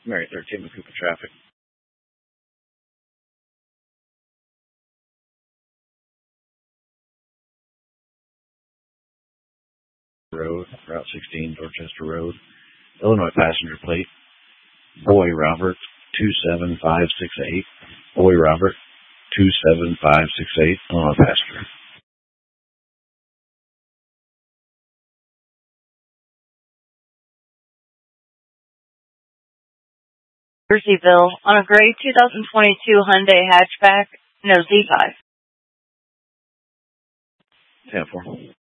Mary 13 with Cooper traffic. Road, Route 16, Dorchester Road. Illinois passenger plate. Boy Robert 27568. Boy Robert 27568. Illinois passenger. Jerseyville on a gray 2022 Hyundai hatchback, no Z5. 10-4.